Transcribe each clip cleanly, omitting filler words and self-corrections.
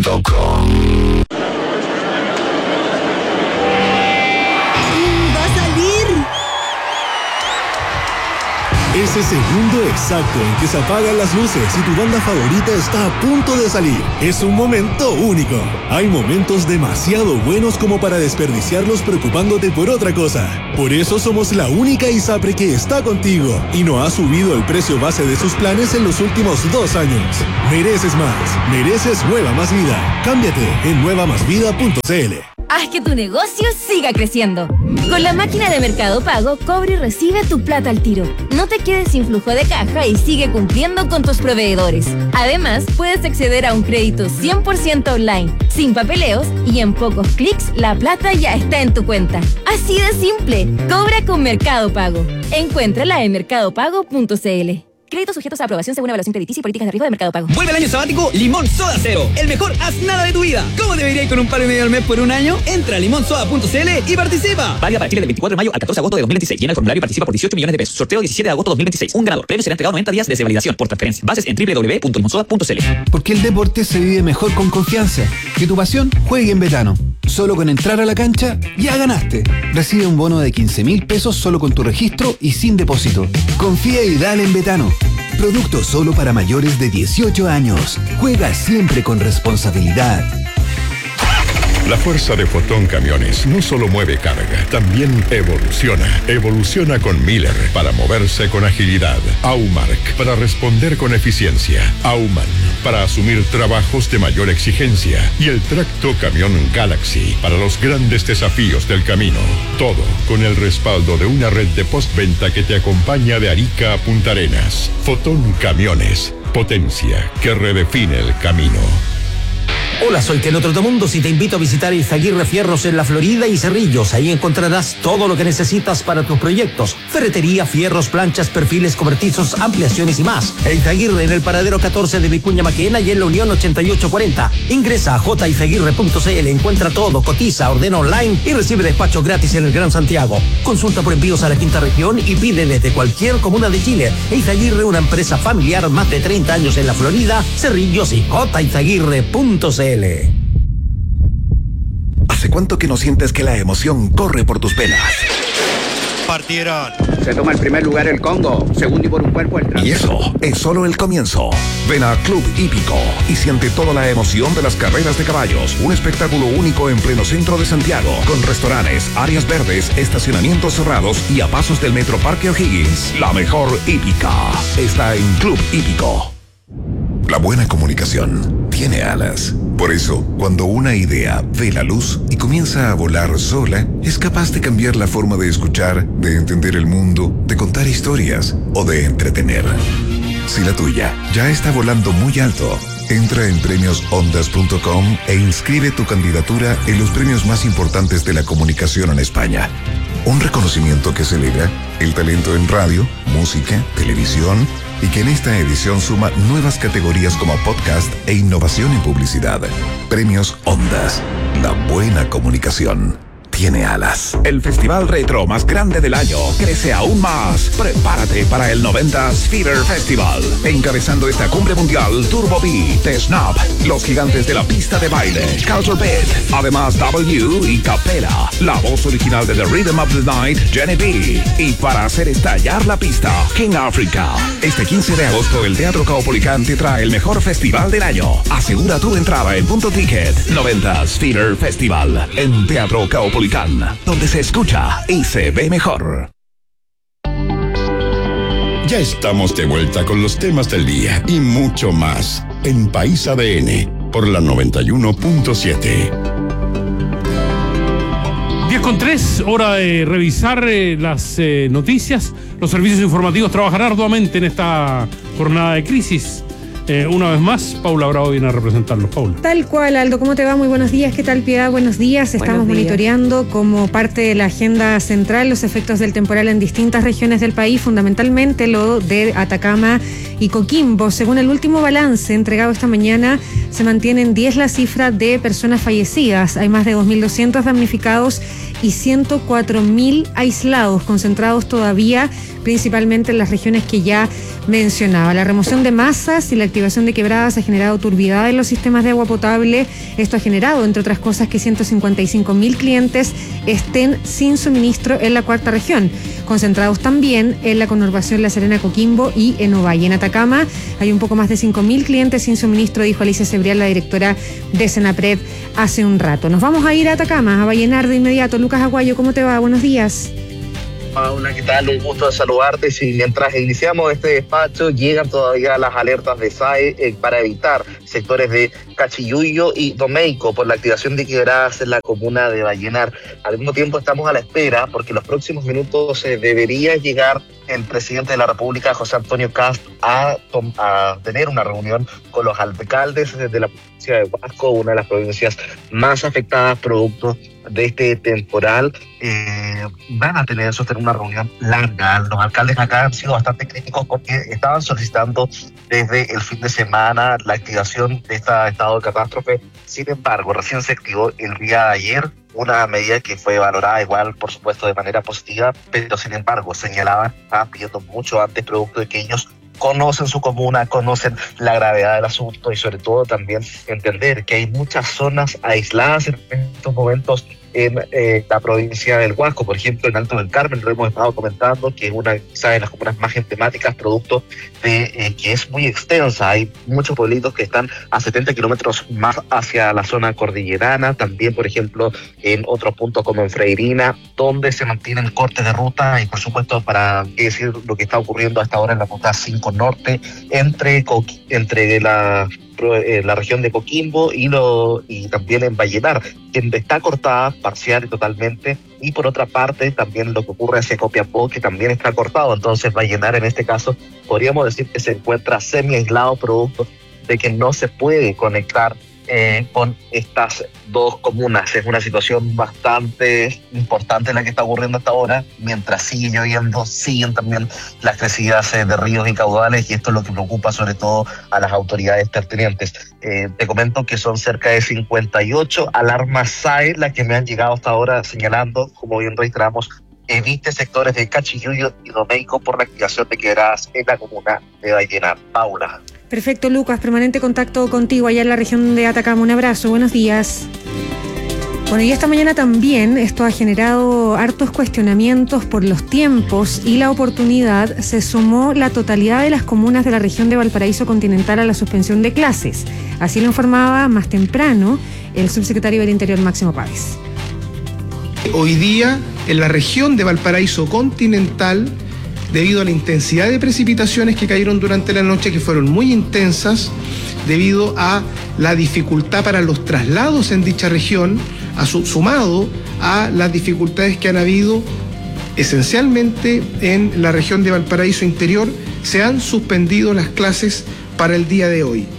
Ese segundo exacto en que se apagan las luces y tu banda favorita está a punto de salir. Es un momento único. Hay momentos demasiado buenos como para desperdiciarlos preocupándote por otra cosa. Por eso somos la única ISAPRE que está contigo y no ha subido el precio base de sus planes en los últimos 2 años. Mereces más. Mereces Nueva Más Vida. Cámbiate en nuevamasvida.cl. Haz que tu negocio siga creciendo. Con la máquina de Mercado Pago, cobra y recibe tu plata al tiro. No te quedes sin flujo de caja y sigue cumpliendo con tus proveedores. Además, puedes acceder a un crédito 100% online, sin papeleos y en pocos clics la plata ya está en tu cuenta. Así de simple. Cobra con Mercado Pago. Encuéntrala en mercadopago.cl. Créditos sujetos a aprobación según evaluación crediticia y políticas de riesgo de Mercado Pago. Vuelve el año sabático Limón Soda Cero. El mejor haz nada de tu vida. ¿Cómo debería ir con un palo y medio al mes por un año? Entra a limonsoda.cl y participa. Válida para Chile del 24 de mayo al 14 de agosto de 2026. Llena el formulario y participa por 18 millones de pesos. Sorteo 17 de agosto de 2026. Un ganador. Premio será entregado 90 días desde validación por transferencia. Bases en www.limonsoda.cl. Porque el deporte se vive mejor con confianza. Que tu pasión juegue en Betano. Solo con entrar a la cancha, ya ganaste. Recibe un bono de 15.000 pesos solo con tu registro y sin depósito. Confía y dale en Betano. Producto solo para mayores de 18 años. Juega siempre con responsabilidad. La fuerza de Fotón Camiones no solo mueve carga, también evoluciona. Evoluciona con Miller para moverse con agilidad. Aumark para responder con eficiencia. Auman para asumir trabajos de mayor exigencia. Y el Tracto Camión Galaxy para los grandes desafíos del camino. Todo con el respaldo de una red de postventa que te acompaña de Arica a Punta Arenas. Fotón Camiones. Potencia que redefine el camino. Hola, soy Teno Trotamundos y te invito a visitar Izaguirre Fierros en La Florida y Cerrillos. Ahí encontrarás todo lo que necesitas para tus proyectos. Ferretería, fierros, planchas, perfiles cobertizos, ampliaciones y más. Izaguirre en el paradero 14 de Vicuña Maquena y en la Unión 8840. Ingresa a jizaguirre.cl, encuentra todo, cotiza, ordena online y recibe despacho gratis en el Gran Santiago. Consulta por envíos a la quinta región y pide desde cualquier comuna de Chile. Izaguirre, una empresa familiar, más de 30 años en La Florida, Cerrillos y jizaguirre.cl. ¿Hace cuánto que no sientes que la emoción corre por tus venas? Partieron. Se toma el primer lugar el Congo, segundo y por un cuerpo el Trans. Y eso es solo el comienzo. Ven a Club Hípico y siente toda la emoción de las carreras de caballos. Un espectáculo único en pleno centro de Santiago, con restaurantes, áreas verdes, estacionamientos cerrados y a pasos del Metro Parque O'Higgins. La mejor hípica está en Club Hípico. La buena comunicación tiene alas. Por eso, cuando una idea ve la luz y comienza a volar sola, es capaz de cambiar la forma de escuchar, de entender el mundo, de contar historias o de entretener. Si la tuya ya está volando muy alto, entra en premiosondas.com e inscribe tu candidatura en los premios más importantes de la comunicación en España. Un reconocimiento que celebra el talento en radio, música, televisión y que en esta edición suma nuevas categorías como podcast e innovación en publicidad. Premios Ondas. La buena comunicación tiene alas. El festival retro más grande del año crece aún más. Prepárate para el 90s Fever Festival. Encabezando esta cumbre mundial, Turbo B, The Snap, los gigantes de la pista de baile, Culture Beat, además W y Capella, la voz original de The Rhythm of the Night, Jenny B. Y para hacer estallar la pista, King Africa. Este 15 de agosto, el Teatro Caupolicán te trae el mejor festival del año. Asegura tu entrada en Punto Ticket. 90s Fever Festival en Teatro Caupolicán, donde se escucha y se ve mejor. Ya estamos de vuelta con los temas del día y mucho más en País ADN por la 91.7. 10:03, hora de revisar las noticias. Los servicios informativos trabajan arduamente en esta jornada de crisis. Una vez más, Paula Bravo viene a representarlos. Paula. Tal cual, Aldo, ¿cómo te va? Muy buenos días. ¿Qué tal, Piedad? Buenos días. Estamos monitoreando como parte de la agenda central los efectos del temporal en distintas regiones del país, fundamentalmente lo de Atacama y Coquimbo. Según el último balance entregado esta mañana, se mantiene en 10 la cifra de personas fallecidas. Hay más de 2.200 damnificados y 104.000 aislados, concentrados todavía principalmente en las regiones que ya mencionaba. La remoción de masas y la actividad activación de quebradas ha generado turbiedad en los sistemas de agua potable. Esto ha generado, entre otras cosas, que 155.000 clientes estén sin suministro en la cuarta región, concentrados también en la conurbación La Serena, Coquimbo y en Ovalle. En Atacama hay un poco más de 5.000 clientes sin suministro, dijo Alicia Cebrián, la directora de Senapred, hace un rato. Nos vamos a ir a Atacama, a Vallenar de inmediato. Lucas Aguayo, ¿cómo te va? Buenos días. Hola, ¿qué tal? Un gusto de saludarte. Si mientras iniciamos este despacho llegan todavía las alertas de SAE para evitar sectores de Cachiyuyo y Domeico por la activación de quebradas en la comuna de Vallenar. Al mismo tiempo estamos a la espera porque en los próximos minutos debería llegar el presidente de la República, José Antonio Kast, a tener una reunión con los alcaldes de la provincia de Huasco, una de las provincias más afectadas producto de este temporal. Van a tener una reunión larga. Los alcaldes acá han sido bastante críticos porque estaban solicitando desde el fin de semana la activación de este estado de catástrofe. Sin embargo, recién se activó el día de ayer una medida que fue valorada igual, por supuesto, de manera positiva, pero sin embargo señalaban, estaban pidiendo mucho antes, producto de que ellos conocen su comuna, conocen la gravedad del asunto y sobre todo también entender que hay muchas zonas aisladas en estos momentos en la provincia del Huasco. Por ejemplo, en Alto del Carmen, lo hemos estado comentando, que es una quizás de las comunas más emblemáticas, producto de que es muy extensa. Hay muchos pueblitos que están a 70 kilómetros más hacia la zona cordillerana. También, por ejemplo, en otros puntos como en Freirina, donde se mantienen cortes de ruta y, por supuesto, para qué decir lo que está ocurriendo hasta ahora en la ruta 5 Norte, entre la región de Coquimbo y también en Vallenar, que está cortada parcial y totalmente, y por otra parte también lo que ocurre hacia Copiapó, que también está cortado. Entonces Vallenar en este caso podríamos decir que se encuentra semi aislado, producto de que no se puede conectar con estas dos comunas. Es una situación bastante importante la que está ocurriendo hasta ahora, mientras sigue lloviendo, siguen también las crecidas de ríos y caudales, y esto es lo que preocupa sobre todo a las autoridades pertinentes. Te comento que son cerca de 58 alarmas SAE las que me han llegado hasta ahora, señalando, como bien reiteramos, evite sectores de Cachiyuyo y Domeico por la activación de quebradas en la comuna de Vallenar. Paula. Perfecto, Lucas, permanente contacto contigo allá en la región de Atacama. Un abrazo, buenos días. Bueno, y esta mañana también esto ha generado hartos cuestionamientos por los tiempos y la oportunidad. Se sumó la totalidad de las comunas de la región de Valparaíso Continental a la suspensión de clases. Así lo informaba más temprano el subsecretario del Interior, Máximo Páez. Hoy día, en la región de Valparaíso Continental, debido a la intensidad de precipitaciones que cayeron durante la noche, que fueron muy intensas, debido a la dificultad para los traslados en dicha región, sumado a las dificultades que han habido esencialmente en la región de Valparaíso Interior, se han suspendido las clases para el día de hoy.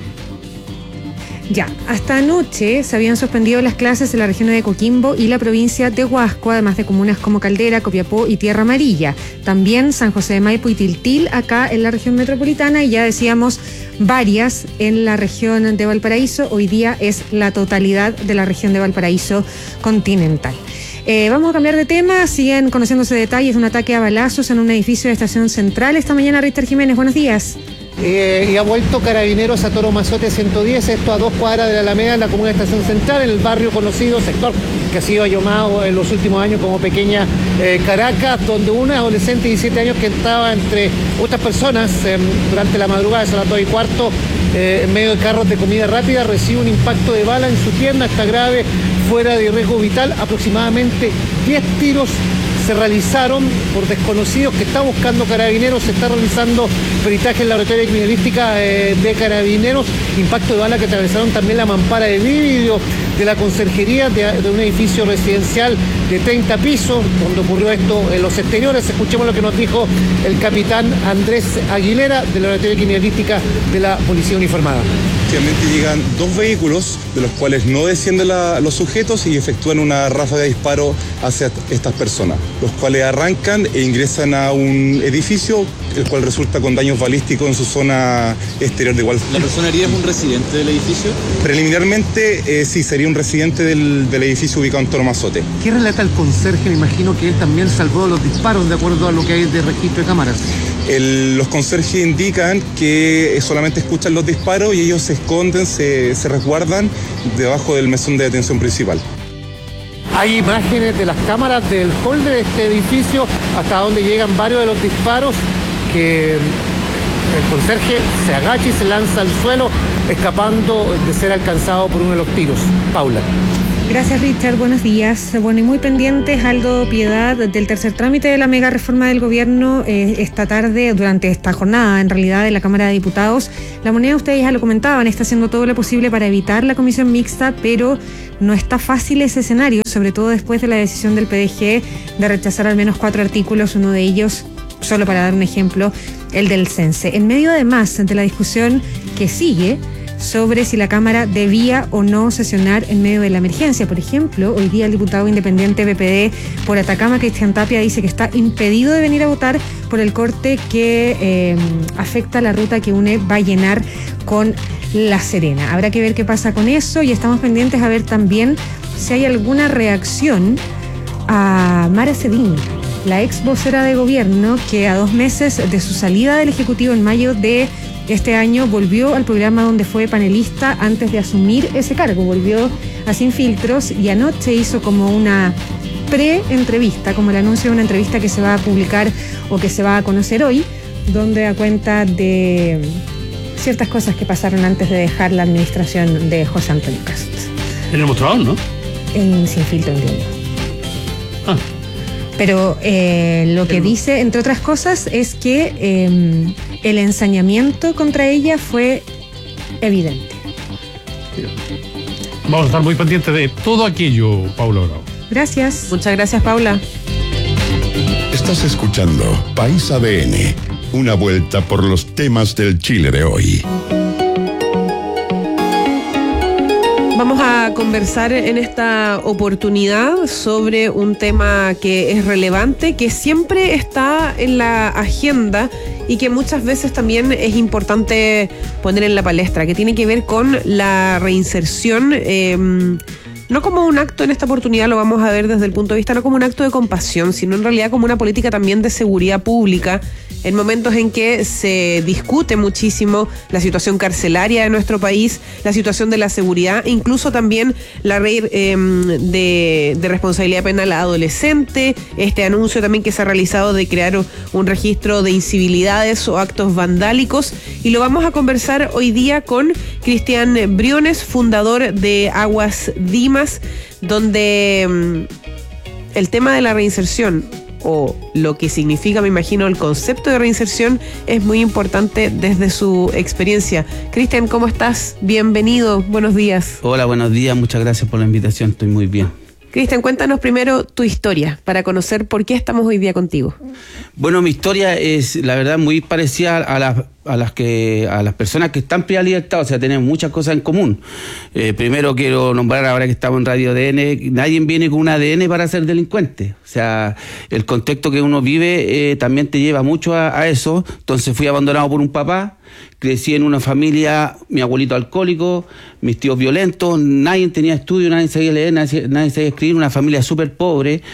Ya, hasta anoche se habían suspendido las clases en la región de Coquimbo y la provincia de Huasco, además de comunas como Caldera, Copiapó y Tierra Amarilla. También San José de Maipo y Tiltil, acá en la región metropolitana, y ya decíamos varias en la región de Valparaíso. Hoy día es la totalidad de la región de Valparaíso Continental. Vamos a cambiar de tema. Siguen conociéndose detalles de un ataque a balazos en un edificio de Estación Central. Esta mañana, Richter Jiménez, buenos días. Y ha vuelto Carabineros a Toro Mazote 110, esto a 2 cuadras de la Alameda, en la comuna de Estación Central, en el barrio conocido, sector que ha sido llamado en los últimos años como Pequeña Caracas, donde una adolescente de 17 años que estaba entre otras personas durante la madrugada, a las 2:15, en medio de carros de comida rápida, recibe un impacto de bala en su pierna, está grave, fuera de riesgo vital. Aproximadamente 10 tiros se realizaron por desconocidos que está buscando Carabineros. Se está realizando peritaje en la laboratorio de criminalística de Carabineros. Impacto de bala que atravesaron también la mampara de vidrio de la conserjería de un edificio residencial de 30 pisos, donde ocurrió esto en los exteriores. Escuchemos lo que nos dijo el capitán Andrés Aguilera de la laboratorio de criminalística de la Policía Uniformada. Efectivamente llegan 2 vehículos, de los cuales no descienden los sujetos y efectúan una ráfaga de disparo hacia estas personas, los cuales arrancan e ingresan a un edificio, el cual resulta con daños balísticos en su zona exterior de igual. ¿La persona herida es un residente del edificio? Preliminarmente sí, sería sería un residente del edificio ubicado en Toro Mazote. ¿Qué relata el conserje? Me imagino que él también salvó los disparos de acuerdo a lo que hay de registro de cámaras. Los conserjes indican que solamente escuchan los disparos y ellos se esconden, se resguardan debajo del mesón de detención principal. Hay imágenes de las cámaras del hall de este edificio hasta donde llegan varios de los disparos, que el conserje se agacha y se lanza al suelo, escapando de ser alcanzado por uno de los tiros. Paula. Gracias, Richard. Buenos días. Bueno, y muy pendientes, Aldo Piedad, del tercer trámite de la mega reforma del gobierno esta tarde, durante esta jornada, en realidad, de la Cámara de Diputados. La Moneda, ustedes ya lo comentaban, está haciendo todo lo posible para evitar la comisión mixta, pero no está fácil ese escenario, sobre todo después de la decisión del PDG de rechazar al menos 4 artículos, uno de ellos, solo para dar un ejemplo, el del CENSE. En medio, además, de la discusión que sigue sobre si la Cámara debía o no sesionar en medio de la emergencia. Por ejemplo, hoy día el diputado independiente PPD por Atacama, Cristian Tapia, dice que está impedido de venir a votar por el corte que afecta la ruta que une Vallenar con La Serena. Habrá que ver qué pasa con eso, y estamos pendientes a ver también si hay alguna reacción a Mara Cedín, la ex vocera de gobierno, que a 2 meses de su salida del Ejecutivo en mayo de este año volvió al programa donde fue panelista antes de asumir ese cargo. Volvió a Sin Filtros y anoche hizo como una pre-entrevista, como el anuncio de una entrevista que se va a publicar o que se va a conocer hoy, donde da cuenta de ciertas cosas que pasaron antes de dejar la administración de José Antonio Kast. En el mostrador, ¿no? En Sin Filtro, entiendo. Pero lo que dice, entre otras cosas, es que el ensañamiento contra ella fue evidente. Vamos a estar muy pendientes de todo aquello, Paula Bravo. Gracias. Muchas gracias, Paula. Estás escuchando País ADN, una vuelta por los temas del Chile de hoy. Vamos a conversar en esta oportunidad sobre un tema que es relevante, que siempre está en la agenda y que muchas veces también es importante poner en la palestra, que tiene que ver con la reinserción, no como un acto, en esta oportunidad lo vamos a ver desde el punto de vista no como un acto de compasión, sino en realidad como una política también de seguridad pública, en momentos en que se discute muchísimo la situación carcelaria de nuestro país, la situación de la seguridad, e incluso también la ley de responsabilidad penal adolescente, este anuncio también que se ha realizado de crear un registro de incivilidades o actos vandálicos, y lo vamos a conversar hoy día con Cristian Briones, fundador de Aguas Dimas, donde el tema de la reinserción, o lo que significa, me imagino, el concepto de reinserción, es muy importante desde su experiencia. Cristian, ¿cómo estás? Bienvenido, buenos días. Hola, buenos días, muchas gracias por la invitación, estoy muy bien. Cristian, cuéntanos primero tu historia, para conocer por qué estamos hoy día contigo. Bueno, mi historia es, la verdad, muy parecida a las personas que están privadas de libertad, o sea, tenemos muchas cosas en común. Primero quiero nombrar, ahora que estamos en Radio ADN, nadie viene con un ADN para ser delincuente. O sea, el contexto que uno vive también te lleva mucho a eso. Entonces fui abandonado por un papá, crecí en una familia, mi abuelito alcohólico, mis tíos violentos, nadie tenía estudio, nadie sabía leer, nadie sabía escribir, una familia súper pobre.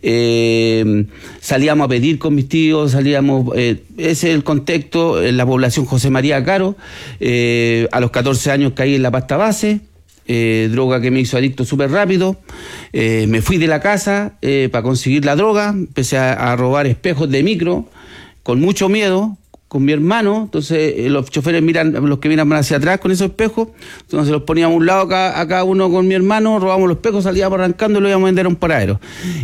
Salíamos a pedir con mis tíos, ese es el contexto. En la población José María Caro, a los 14 años caí en la pasta base, droga que me hizo adicto súper rápido. Me fui de la casa para conseguir la droga, empecé a robar espejos de micro con mucho miedo, con mi hermano. Entonces los choferes los que miran hacia atrás con esos espejos, entonces los poníamos a un lado a cada uno con mi hermano, robábamos los espejos, salíamos arrancando y lo íbamos a vender a un paradero.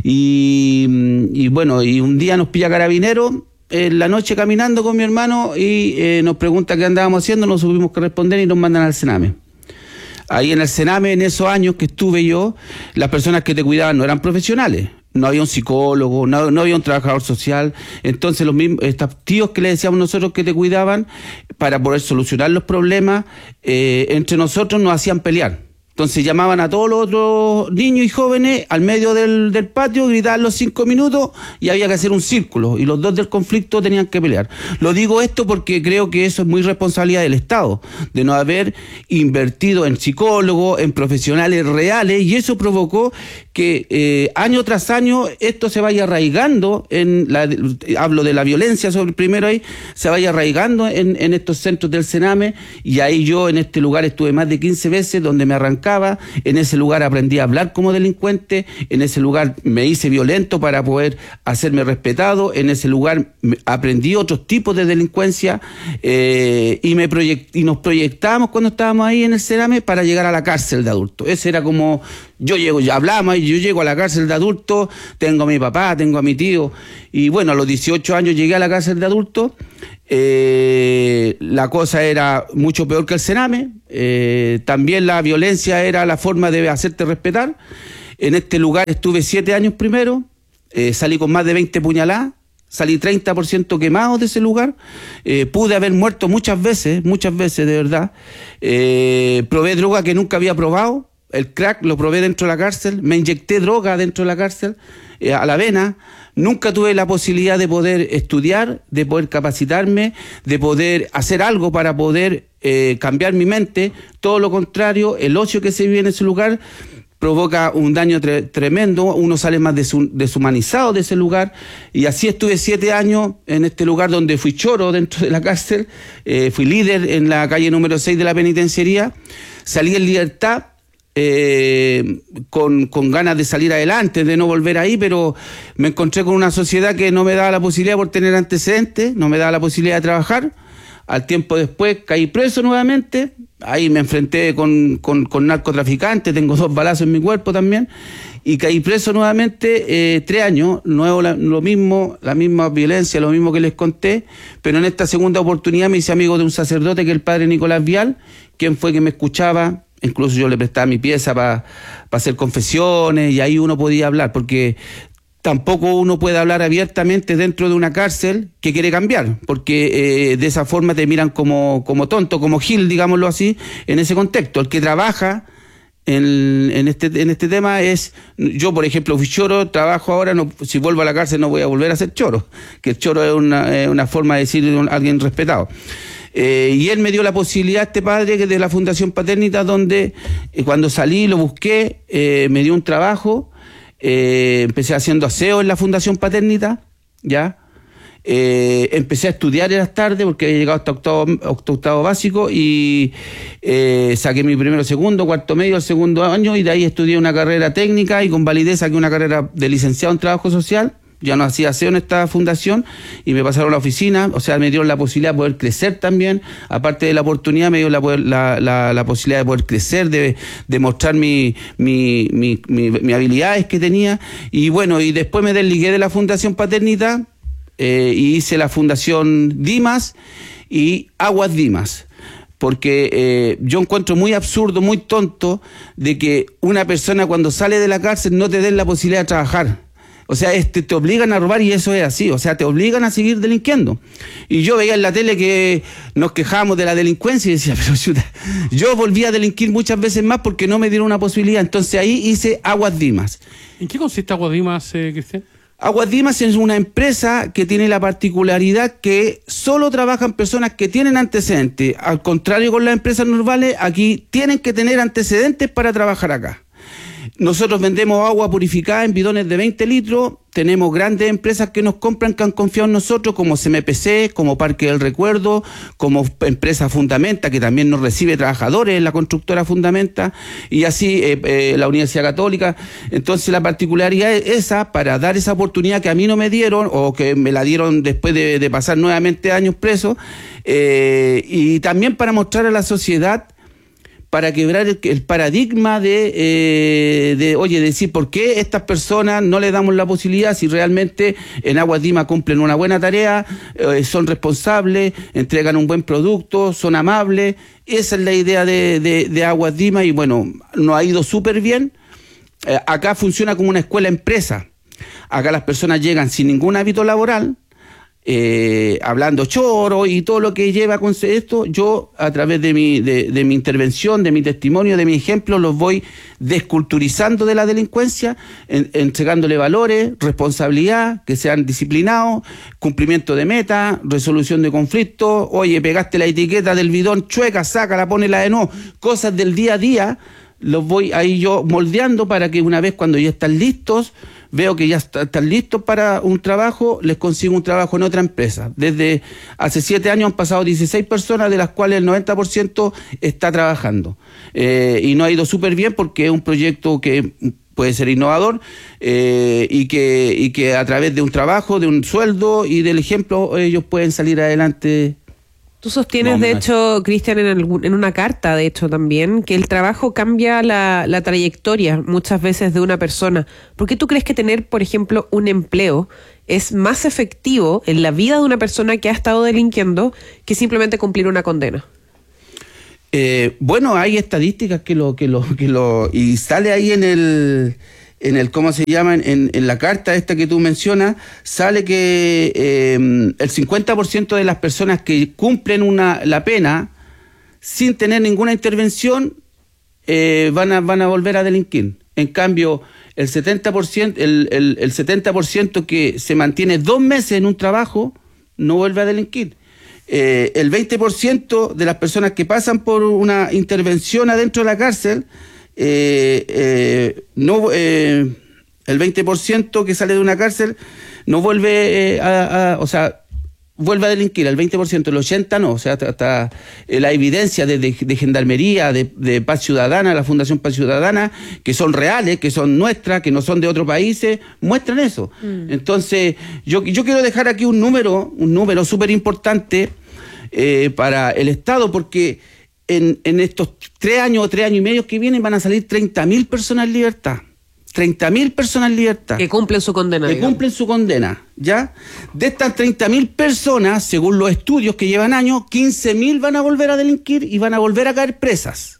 Y bueno, y un día nos pilla Carabineros en la noche caminando con mi hermano y nos pregunta qué andábamos haciendo, no supimos qué responder y nos mandan al Sename. Ahí en el Sename, en esos años que estuve yo, las personas que te cuidaban no eran profesionales. No había un psicólogo, no había un trabajador social. Entonces estos tíos que le decíamos nosotros que te cuidaban, para poder solucionar los problemas, entre nosotros nos hacían pelear. Entonces llamaban a todos los otros niños y jóvenes al medio del patio, gritaban los 5 minutos y había que hacer un círculo. Y los dos del conflicto tenían que pelear. Lo digo esto porque creo que eso es muy responsabilidad del Estado, de no haber invertido en psicólogos, en profesionales reales, y eso provocó que año tras año esto se vaya arraigando, hablo de la violencia sobre el primero ahí, se vaya arraigando en estos centros del Sename, y ahí yo en este lugar estuve más de 15 veces donde me arrancaba, en ese lugar aprendí a hablar como delincuente, en ese lugar me hice violento para poder hacerme respetado, en ese lugar aprendí otros tipos de delincuencia y nos proyectábamos cuando estábamos ahí en el Sename para llegar a la cárcel de adultos. Ese era como, ya hablamos, yo llego a la cárcel de adultos, tengo a mi papá, tengo a mi tío, y bueno, a los 18 años llegué a la cárcel de adultos. La cosa era mucho peor que el Sename, también la violencia era la forma de hacerte respetar. En este lugar estuve 7 años primero, salí con más de 20 puñaladas, salí 30% quemado de ese lugar, pude haber muerto muchas veces, de verdad. Probé droga que nunca había probado, el crack lo probé dentro de la cárcel, me inyecté droga dentro de la cárcel, a la vena. Nunca tuve la posibilidad de poder estudiar, de poder capacitarme, de poder hacer algo para poder cambiar mi mente. Todo lo contrario, el ocio que se vive en ese lugar provoca un daño tremendo, uno sale más deshumanizado de ese lugar, y así estuve 7 años en este lugar donde fui choro dentro de la cárcel, fui líder en la calle número 6 de la penitenciaría, salí en libertad, con ganas de salir adelante, de no volver ahí, pero me encontré con una sociedad que no me daba la posibilidad por tener antecedentes, no me daba la posibilidad de trabajar. Al tiempo después caí preso nuevamente, ahí me enfrenté con narcotraficantes, tengo 2 balazos en mi cuerpo también, y caí preso nuevamente 3 años, lo mismo, la misma violencia, lo mismo que les conté, pero en esta segunda oportunidad me hice amigo de un sacerdote que es el padre Nicolás Vial, quien fue que me escuchaba. Incluso yo le prestaba mi pieza para hacer confesiones, y ahí uno podía hablar, porque tampoco uno puede hablar abiertamente dentro de una cárcel que quiere cambiar, porque de esa forma te miran como tonto, como gil, digámoslo así, en ese contexto. El que trabaja en este tema es, yo por ejemplo fui choro, trabajo ahora, si vuelvo a la cárcel no voy a volver a ser choro, que el choro es una forma de decir de alguien respetado. Y él me dio la posibilidad, este padre, que de la Fundación Paternitas, donde cuando salí lo busqué, me dio un trabajo, empecé haciendo aseo en la Fundación Paternitas, ¿ya? Empecé a estudiar en las tardes porque había llegado hasta octavo básico, y saqué mi primero, segundo, cuarto medio, el segundo año, y de ahí estudié una carrera técnica, y con validez saqué una carrera de licenciado en trabajo social. Ya no hacía aseo en esta fundación y me pasaron a la oficina, o sea, me dieron la posibilidad de poder crecer también, aparte de la oportunidad me dio la posibilidad de poder crecer, de mostrar mis habilidades que tenía, y bueno, y después me desligué de la Fundación Paternitas y hice la Fundación Dimas y Aguas Dimas. Porque yo encuentro muy absurdo, muy tonto, de que una persona cuando sale de la cárcel no te den la posibilidad de trabajar. O sea, te obligan a robar, y eso es así, o sea, te obligan a seguir delinquiendo. Y yo veía en la tele que nos quejábamos de la delincuencia y decía, pero chuta, yo volví a delinquir muchas veces más porque no me dieron una posibilidad. Entonces ahí hice Aguas Dimas. ¿En qué consiste Aguas Dimas, Cristian? Aguas Dimas es una empresa que tiene la particularidad que solo trabajan personas que tienen antecedentes. Al contrario con las empresas normales, aquí tienen que tener antecedentes para trabajar acá. Nosotros vendemos agua purificada en bidones de 20 litros, tenemos grandes empresas que nos compran, que han confiado en nosotros, como CMPC, como Parque del Recuerdo, como empresa Fundamenta, que también nos recibe trabajadores en la constructora Fundamenta, y así la Universidad Católica. Entonces la particularidad es esa, para dar esa oportunidad que a mí no me dieron, o que me la dieron después de pasar nuevamente años preso, y también para mostrar a la sociedad, para quebrar el paradigma de decir, ¿por qué estas personas no le damos la posibilidad si realmente en Aguas Dimas cumplen una buena tarea, son responsables, entregan un buen producto, son amables? Esa es la idea de Aguas Dimas, y bueno, nos ha ido súper bien. Acá funciona como una escuela empresa. Acá las personas llegan sin ningún hábito laboral, hablando choro y todo lo que lleva con esto, yo a través de mi intervención, de mi testimonio, de mi ejemplo, los voy desculturizando de la delincuencia, entregándole valores, responsabilidad, que sean disciplinados, cumplimiento de meta, resolución de conflictos. Oye, pegaste la etiqueta del bidón chueca, sácala, ponela de nuevo, cosas del día a día. Los voy ahí yo moldeando para que una vez cuando ya están listos, veo que ya están listos para un trabajo, les consigo un trabajo en otra empresa. Desde hace 7 años han pasado 16 personas, de las cuales el 90% está trabajando. Y nos ha ido súper bien porque es un proyecto que puede ser innovador y que a través de un trabajo, de un sueldo y del ejemplo, ellos pueden salir adelante. Tú sostienes, de hecho, Cristian, en una carta, de hecho, también, que el trabajo cambia la trayectoria muchas veces de una persona. ¿Por qué tú crees que tener, por ejemplo, un empleo es más efectivo en la vida de una persona que ha estado delinquiendo que simplemente cumplir una condena? Bueno, hay estadísticas y sale ahí en el ¿cómo se llama? En la carta esta que tú mencionas, sale que el 50% de las personas que cumplen la pena sin tener ninguna intervención van a volver a delinquir. En cambio, el 70%, el 70% que se mantiene 2 meses en un trabajo no vuelve a delinquir. El 20% de las personas que pasan por una intervención adentro de la cárcel, el 20% que sale de una cárcel no vuelve vuelve a delinquir, el 20%, el 80% no. O sea, hasta la evidencia de Gendarmería, de Paz Ciudadana, la Fundación Paz Ciudadana, que son reales, que son nuestras, que no son de otros países, muestran eso. Entonces, yo quiero dejar aquí un número súper importante para el Estado, porque en estos 3 años o 3 años y medio que vienen van a salir 30.000 personas en libertad. 30.000 personas en libertad. Que cumplen su condena. Cumplen su condena, ¿ya? De estas 30.000 personas, según los estudios que llevan años, 15.000 van a volver a delinquir y van a volver a caer presas.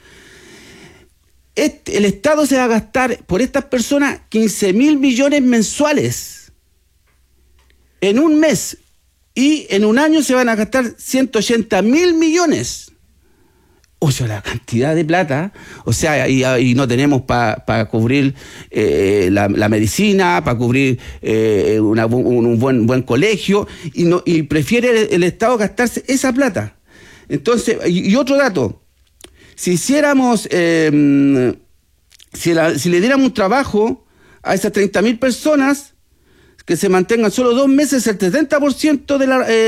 El Estado se va a gastar por estas personas 15.000 millones mensuales en un mes, y en un año se van a gastar 180.000 millones. O sea, la cantidad de plata, o sea, y no tenemos para cubrir la medicina, para cubrir un buen colegio, y prefiere el Estado gastarse esa plata. Entonces, y otro dato, si hiciéramos, si le diéramos un trabajo a esas 30.000 personas, que se mantengan solo 2 meses, el 70%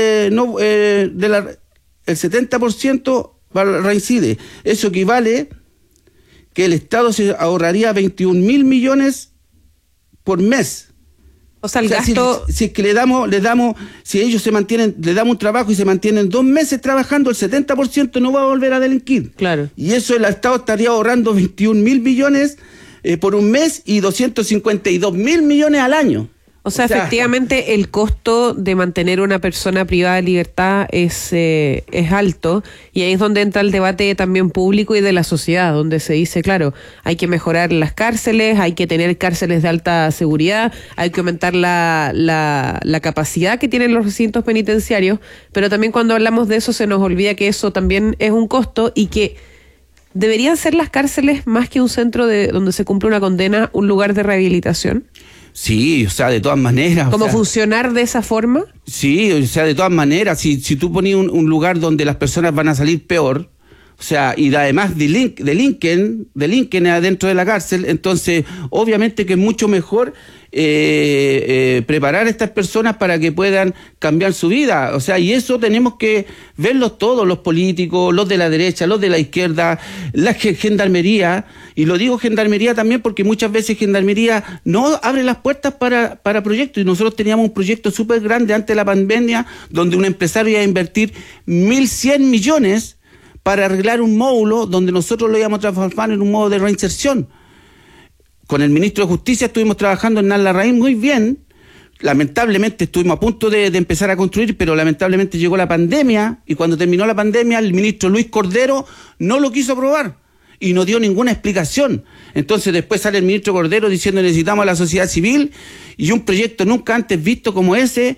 el 70% reincide. Eso equivale que el Estado se ahorraría 21.000 millones por mes. O sea, el gasto... Si es que le damos, si ellos se mantienen, le damos un trabajo y se mantienen 2 meses trabajando, el 70% no va a volver a delinquir. Claro. Y eso el Estado estaría ahorrando 21.000 millones por un mes y 252.000 millones al año. O sea, efectivamente, el costo de mantener una persona privada de libertad es alto, y ahí es donde entra el debate también público y de la sociedad, donde se dice, claro, hay que mejorar las cárceles, hay que tener cárceles de alta seguridad, hay que aumentar la capacidad que tienen los recintos penitenciarios, pero también cuando hablamos de eso se nos olvida que eso también es un costo, y que deberían ser las cárceles, más que un centro donde se cumple una condena, un lugar de rehabilitación. Sí, o sea, de todas maneras. ¿Cómo funcionar de esa forma? Sí, o sea, de todas maneras, si tú pones un lugar donde las personas van a salir peor, o sea, y además delinquen adentro de la cárcel, entonces obviamente que es mucho mejor preparar a estas personas para que puedan cambiar su vida. O sea, y eso tenemos que verlos todos, los políticos, los de la derecha, los de la izquierda, la Gendarmería. Y lo digo Gendarmería también porque muchas veces Gendarmería no abre las puertas para proyectos. Y nosotros teníamos un proyecto súper grande antes de la pandemia, donde un empresario iba a invertir 1.100 millones para arreglar un módulo donde nosotros lo íbamos a transformar en un modo de reinserción. Con el ministro de Justicia estuvimos trabajando en Larraín muy bien. Lamentablemente estuvimos a punto de empezar a construir, pero lamentablemente llegó la pandemia, y cuando terminó la pandemia el ministro Luis Cordero no lo quiso aprobar. y no dio ninguna explicación. Entonces después sale el ministro Cordero diciendo necesitamos a la sociedad civil, y un proyecto nunca antes visto como ese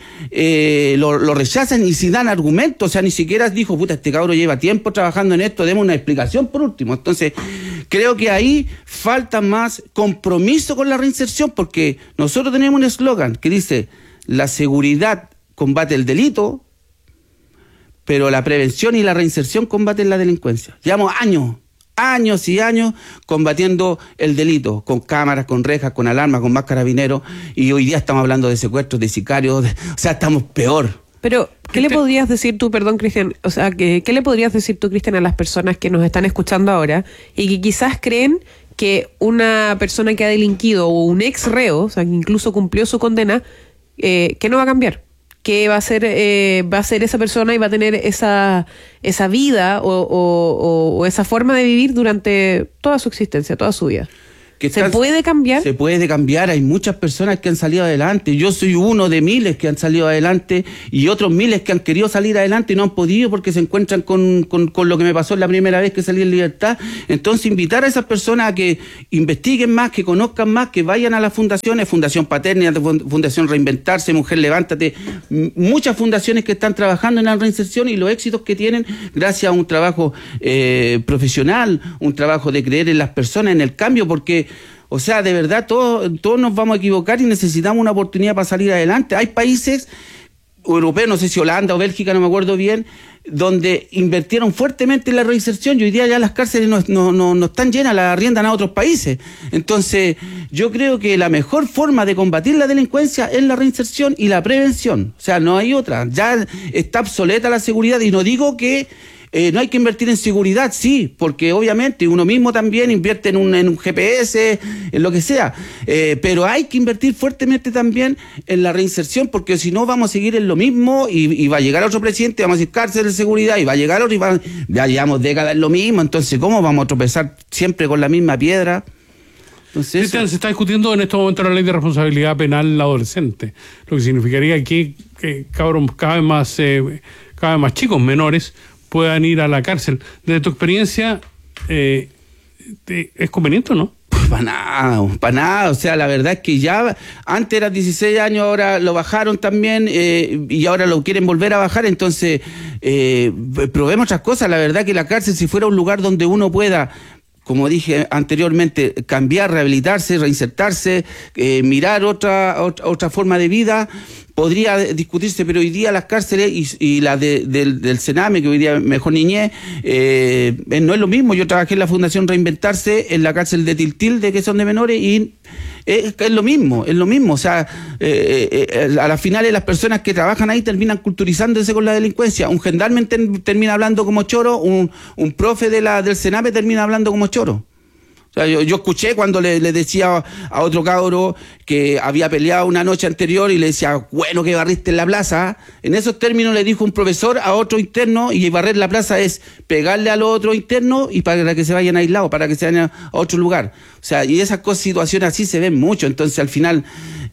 lo rechazan y sin dan argumentos. O sea, ni siquiera dijo, puta, este cabro lleva tiempo trabajando en esto, demos una explicación por último. Entonces creo que ahí falta más compromiso con la reinserción, porque nosotros tenemos un eslogan que dice: la seguridad combate el delito, pero la prevención y la reinserción combaten la delincuencia. Llevamos años y años combatiendo el delito, con cámaras, con rejas, con alarmas, con más carabineros, y hoy día estamos hablando de secuestros, de sicarios, o sea, estamos peor. Pero, ¿qué le podrías decir tú, perdón, Cristian? O sea, ¿qué le podrías decir tú, Cristian, a las personas que nos están escuchando ahora y que quizás creen que una persona que ha delinquido o un ex reo, o sea, que incluso cumplió su condena, que no va a cambiar? Que va a ser esa persona y va a tener esa vida o esa forma de vivir durante toda su existencia, toda su vida. ¿Se puede cambiar? Se puede cambiar, hay muchas personas que han salido adelante. Yo soy uno de miles que han salido adelante y otros miles que han querido salir adelante y no han podido porque se encuentran con lo que me pasó la primera vez que salí en libertad. Entonces invitar a esas personas a que investiguen más, que conozcan más, que vayan a las fundaciones, Fundación Paternia, Fundación Reinventarse, Mujer Levántate, muchas fundaciones que están trabajando en la reinserción y los éxitos que tienen gracias a un trabajo profesional, un trabajo de creer en las personas, en el cambio, porque o sea, de verdad, todos nos vamos a equivocar y necesitamos una oportunidad para salir adelante. Hay países europeos, no sé si Holanda o Bélgica, no me acuerdo bien, donde invirtieron fuertemente en la reinserción y hoy día ya las cárceles no están llenas, las arriendan a otros países. Entonces, yo creo que la mejor forma de combatir la delincuencia es la reinserción y la prevención. O sea, no hay otra. Ya está obsoleta la seguridad y no digo que no hay que invertir en seguridad, sí, porque obviamente uno mismo también invierte en un GPS, en lo que sea, pero hay que invertir fuertemente también en la reinserción, porque si no vamos a seguir en lo mismo y va a llegar otro presidente, vamos a decir cárcel de seguridad, y va a llegar otro ya llevamos décadas en lo mismo. Entonces, ¿cómo vamos a tropezar siempre con la misma piedra? Entonces, se está discutiendo en este momento la ley de responsabilidad penal adolescente, lo que significaría que cabros cada vez más chicos, menores, puedan ir a la cárcel. Desde tu experiencia, ¿es conveniente o no? Para nada. O sea, la verdad es que ya antes era 16 años, ahora lo bajaron también y ahora lo quieren volver a bajar. Entonces, probemos otras cosas. La verdad que la cárcel, si fuera un lugar donde uno pueda, como dije anteriormente, cambiar, rehabilitarse, reinsertarse, mirar otra forma de vida, podría discutirse, pero hoy día las cárceles y las del Sename, que hoy día Mejor Niñez, no es lo mismo. Yo trabajé en la Fundación Reinventarse, en la cárcel de Tiltil, de que son de menores, y es lo mismo. O sea, a las finales las personas que trabajan ahí terminan culturizándose con la delincuencia. Un gendarme termina hablando como choro, un profe del Sename termina hablando como choro. O sea, yo escuché cuando le decía a otro cabro que había peleado una noche anterior y le decía, bueno, que barriste en la plaza. En esos términos le dijo un profesor a otro interno, y barrer la plaza es pegarle a los otros internos y para que se vayan aislados, para que se vayan a otro lugar. O sea, y esas situaciones así se ven mucho. Entonces, al final,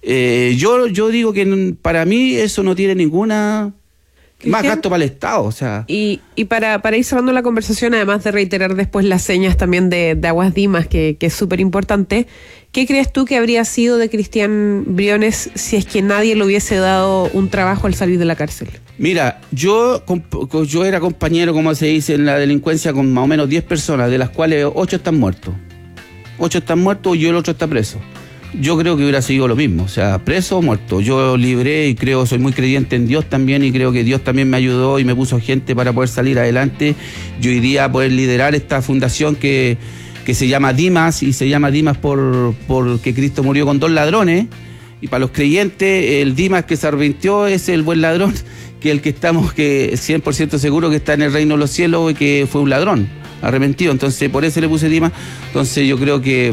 yo digo que para mí eso no tiene ninguna... más gasto para el Estado, o sea. Y para ir cerrando la conversación, además de reiterar después las señas también de Aguas Dimas, que es súper importante, ¿qué crees tú que habría sido de Cristian Briones si es que nadie le hubiese dado un trabajo al salir de la cárcel? Mira, yo era compañero, como se dice en la delincuencia, con más o menos 10 personas, de las cuales 8 están muertos. 8 están muertos y el otro está preso. Yo creo que hubiera sido lo mismo, o sea, preso o muerto. Yo libré y soy muy creyente en Dios también, y creo que Dios también me ayudó y me puso gente para poder salir adelante. Yo iría a poder liderar esta fundación que se llama Dimas, y se llama Dimas porque Cristo murió con 2 ladrones, y para los creyentes el Dimas que se arrepintió es el buen ladrón, que el que estamos, que 100% seguro que está en el reino de los cielos y que fue un ladrón arrepentido. Entonces por eso le puse Dimas. Entonces yo creo que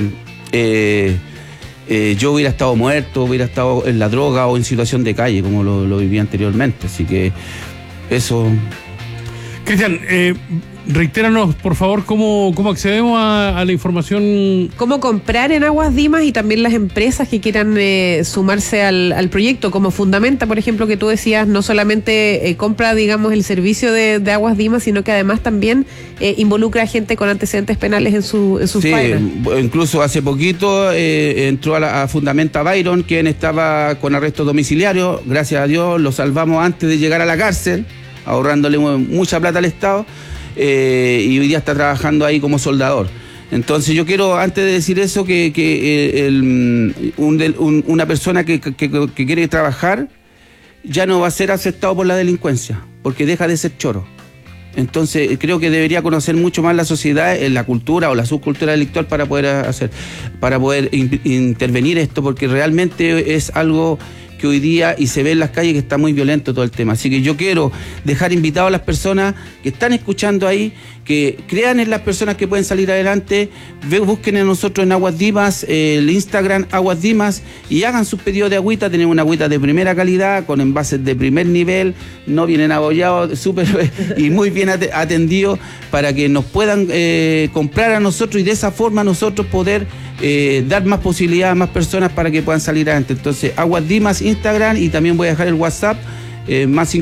yo hubiera estado muerto, hubiera estado en la droga o en situación de calle, como lo viví anteriormente. Así que eso... Cristian, Reitéranos, por favor, cómo accedemos a la información. Cómo comprar en Aguas Dimas y también las empresas que quieran sumarse al proyecto, como Fundamenta, por ejemplo, que tú decías, no solamente compra, digamos, el servicio de Aguas Dimas, sino que además también involucra a gente con antecedentes penales en sus faenas. Incluso hace poquito entró a Fundamenta Byron, quien estaba con arresto domiciliario. Gracias a Dios lo salvamos antes de llegar a la cárcel, ahorrándole mucha plata al Estado. Y hoy día está trabajando ahí como soldador. Entonces yo quiero, antes de decir eso, que una persona que quiere trabajar ya no va a ser aceptado por la delincuencia, porque deja de ser choro. Entonces creo que debería conocer mucho más la sociedad, la cultura o la subcultura delictual para poder intervenir esto, porque realmente es algo que hoy día y se ve en las calles que está muy violento todo el tema. Así que yo quiero dejar invitado a las personas que están escuchando ahí, que crean en las personas que pueden salir adelante, busquen en nosotros en Aguas Dimas, el Instagram Aguas Dimas, y hagan sus pedidos de agüita. Tenemos una agüita de primera calidad, con envases de primer nivel, no vienen abollados, súper y muy bien atendidos, para que nos puedan comprar a nosotros y de esa forma nosotros poder dar más posibilidades a más personas para que puedan salir adelante. Entonces, Aguas Dimas, Instagram, y también voy a dejar el WhatsApp, más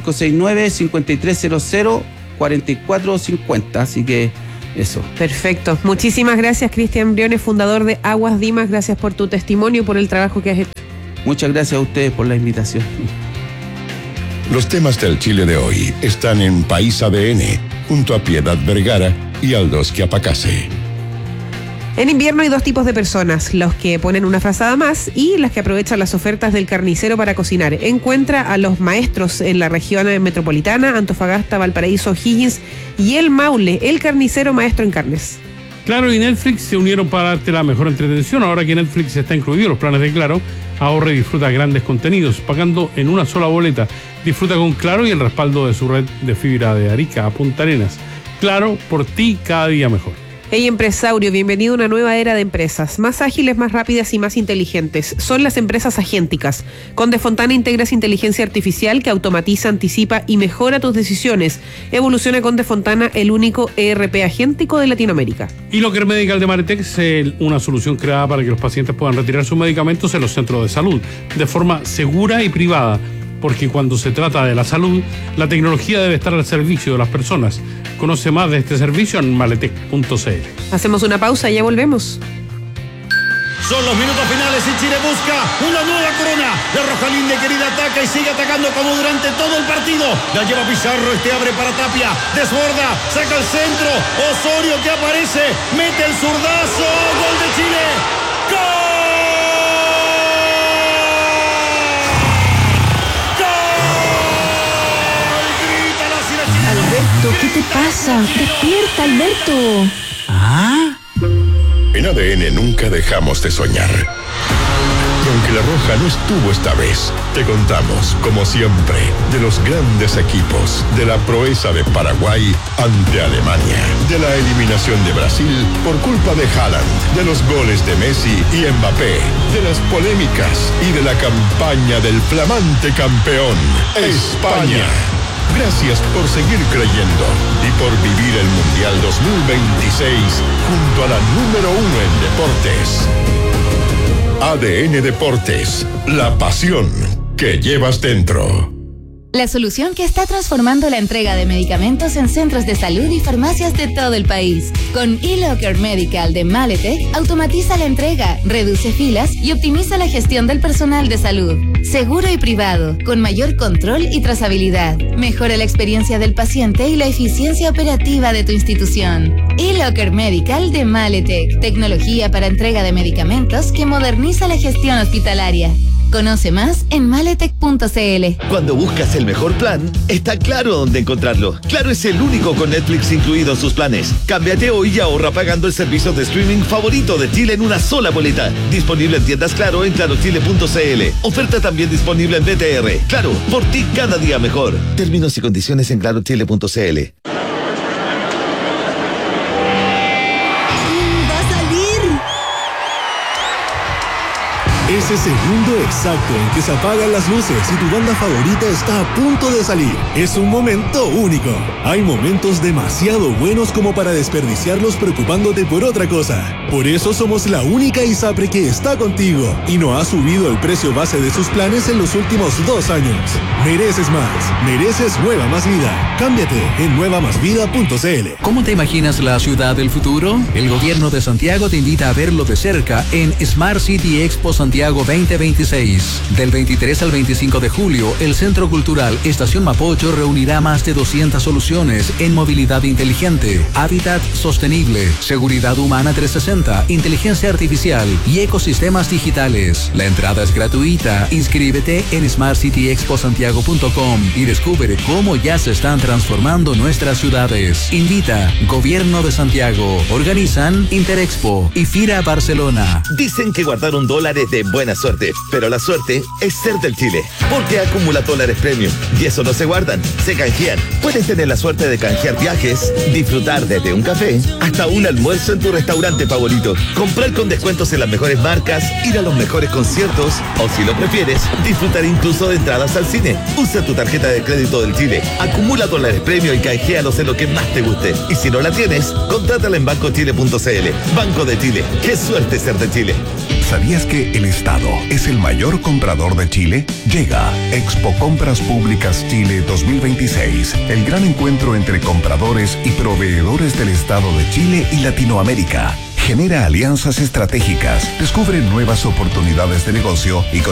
569-5300-4450, así que eso. Perfecto. Muchísimas gracias, Cristian Briones, fundador de Aguas Dimas. Gracias por tu testimonio y por el trabajo que has hecho. Muchas gracias a ustedes por la invitación. Los temas del Chile de hoy están en País ADN, junto a Piedad Vergara y Aldos Quiapacase. En invierno hay dos tipos de personas, los que ponen una frazada más y las que aprovechan las ofertas del carnicero para cocinar. Encuentra a los maestros en la región metropolitana, Antofagasta, Valparaíso, O'Higgins y el Maule, el carnicero maestro en carnes. Claro y Netflix se unieron para darte la mejor entretención. Ahora que Netflix está incluido en los planes de Claro, ahorra y disfruta grandes contenidos, pagando en una sola boleta. Disfruta con Claro y el respaldo de su red de fibra de Arica a Punta Arenas. Claro, por ti cada día mejor. Hey empresario, bienvenido a una nueva era de empresas, más ágiles, más rápidas y más inteligentes. Son las empresas agénticas. Con Defontana integras inteligencia artificial que automatiza, anticipa y mejora tus decisiones. Evoluciona con Defontana, el único ERP agéntico de Latinoamérica. Y Locker Medical de Maretec es una solución creada para que los pacientes puedan retirar sus medicamentos en los centros de salud de forma segura y privada. Porque cuando se trata de la salud, la tecnología debe estar al servicio de las personas. Conoce más de este servicio en maletec.cl. Hacemos una pausa y ya volvemos. Son los minutos finales y Chile busca una nueva corona. La Rojalinde querida ataca y sigue atacando como durante todo el partido. La lleva Pizarro, abre para Tapia, desborda, saca el centro. Osorio que aparece, mete el zurdazo. Gol de Chile. ¡Gol! ¿Qué te pasa? Despierta, Alberto. ¿Ah? En ADN nunca dejamos de soñar. Y aunque la Roja no estuvo esta vez, te contamos, como siempre, de los grandes equipos, de la proeza de Paraguay ante Alemania, de la eliminación de Brasil por culpa de Haaland, de los goles de Messi y Mbappé, de las polémicas y de la campaña del flamante campeón, España. Gracias por seguir creyendo y por vivir el Mundial 2026 junto a la número 1 en deportes. ADN Deportes, la pasión que llevas dentro. La solución que está transformando la entrega de medicamentos en centros de salud y farmacias de todo el país. Con eLocker Medical de Maletec, automatiza la entrega, reduce filas y optimiza la gestión del personal de salud. Seguro y privado, con mayor control y trazabilidad. Mejora la experiencia del paciente y la eficiencia operativa de tu institución. eLocker Medical de Maletec, tecnología para entrega de medicamentos que moderniza la gestión hospitalaria. Conoce más en maletec.cl. Cuando buscas el mejor plan, está Claro dónde encontrarlo. Claro es el único con Netflix incluido en sus planes. Cámbiate hoy y ahorra pagando el servicio de streaming favorito de Chile en una sola boleta. Disponible en tiendas Claro en clarochile.cl. Oferta también disponible en BTR. Claro, por ti cada día mejor. Términos y condiciones en clarochile.cl. Ese segundo exacto en que se apagan las luces y tu banda favorita está a punto de salir. Es un momento único. Hay momentos demasiado buenos como para desperdiciarlos preocupándote por otra cosa. Por eso somos la única ISAPRE que está contigo y no ha subido el precio base de sus planes en los últimos 2 años. Mereces más. Mereces Nueva Más Vida. Cámbiate en nuevamasvida.cl. ¿Cómo te imaginas la ciudad del futuro? El gobierno de Santiago te invita a verlo de cerca en Smart City Expo Santiago 2026. Del 23 al 25 de julio, el Centro Cultural Estación Mapocho reunirá más de 200 soluciones en movilidad inteligente, hábitat sostenible, seguridad humana 360, inteligencia artificial y ecosistemas digitales. La entrada es gratuita. Inscríbete en smartcityexposantiago.com y descubre cómo ya se están transformando nuestras ciudades. Invita Gobierno de Santiago. Organizan Interexpo y FIRA Barcelona. Dicen que guardar $1 es de buena suerte, pero la suerte es ser del Chile, porque acumula dólares premium y eso no se guardan, se canjean. Puedes tener la suerte de canjear viajes, disfrutar desde un café hasta un almuerzo en tu restaurante favorito, comprar con descuentos en las mejores marcas, ir a los mejores conciertos o, si lo prefieres, disfrutar incluso de entradas al cine. Usa tu tarjeta de crédito del Chile, acumula dólares premium y canjealos en lo que más te guste. Y si no la tienes, contrátala en bancochile.cl. Banco de Chile, qué suerte ser de Chile. ¿Sabías que el Estado es el mayor comprador de Chile? Llega Expo Compras Públicas Chile 2026, el gran encuentro entre compradores y proveedores del Estado de Chile y Latinoamérica. Genera alianzas estratégicas, descubre nuevas oportunidades de negocio y